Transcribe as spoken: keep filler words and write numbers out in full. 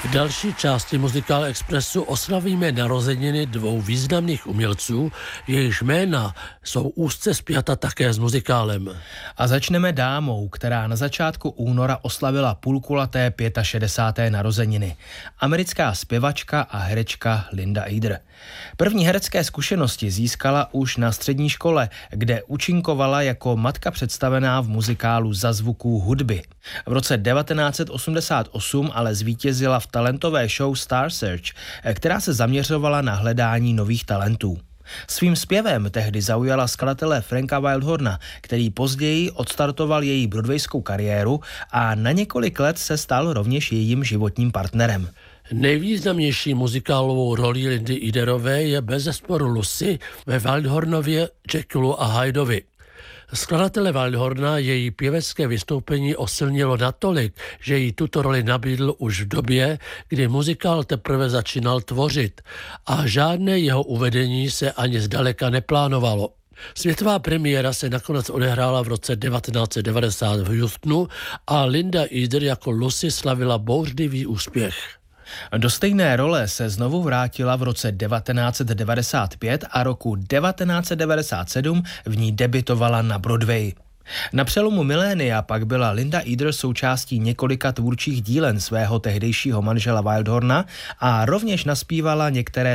V další části Muzikál Expressu oslavíme narozeniny dvou významných umělců, jejichž jména jsou úzce spjata také s muzikálem. A začneme dámou, která na začátku února oslavila půlkulaté šedesáté páté narozeniny. Americká zpěvačka a herečka Linda Eder. První herecké zkušenosti získala už na střední škole, kde účinkovala jako matka představená v muzikálu Za zvuků hudby. V roce devatenáct set osmdesát osm ale zvítězila v talentové show Star Search, která se zaměřovala na hledání nových talentů. Svým zpěvem tehdy zaujala skladatele Franka Wildhorna, který později odstartoval její broadwayskou kariéru a na několik let se stal rovněž jejím životním partnerem. Nejvýznamnější muzikálovou roli Lindy Ederové je bezesporu Lucy ve Wildhornově Jekyllu a Hydovi. Skladatele Wildhorna její pěvecké vystoupení osilnilo natolik, že jí tuto roli nabídl už v době, kdy muzikál teprve začínal tvořit a žádné jeho uvedení se ani zdaleka neplánovalo. Světová premiéra se nakonec odehrála v roce devatenáct set devadesát v Houstonu a Linda Eder jako Lucy slavila bouřlivý úspěch. Do stejné role se znovu vrátila v roce devatenáct set devadesát pět a roku devatenáct set devadesát sedm v ní debutovala na Broadway. Na přelomu milénia pak byla Linda Eder součástí několika tvůrčích dílen svého tehdejšího manžela Wildhorna a rovněž naspívala některé